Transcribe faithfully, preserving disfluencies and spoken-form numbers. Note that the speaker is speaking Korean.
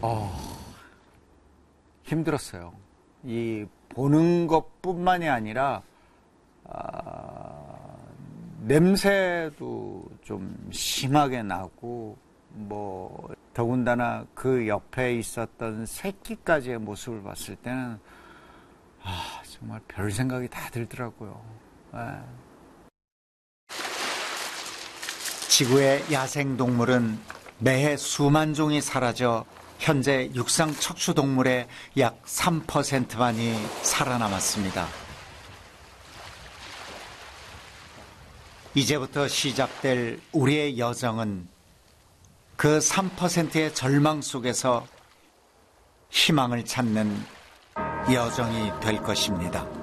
어, 힘들었어요. 이 보는 것뿐만이 아니라 아, 냄새도 좀 심하게 나고 뭐 더군다나 그 옆에 있었던 새끼까지의 모습을 봤을 때는 아, 정말 별 생각이 다 들더라고요. 네. 지구의 야생동물은 매해 수만 종이 사라져 현재 육상 척추동물의 약 삼 퍼센트만이 살아남았습니다. 이제부터 시작될 우리의 여정은 그 삼 퍼센트의 절망 속에서 희망을 찾는 여정이 될 것입니다.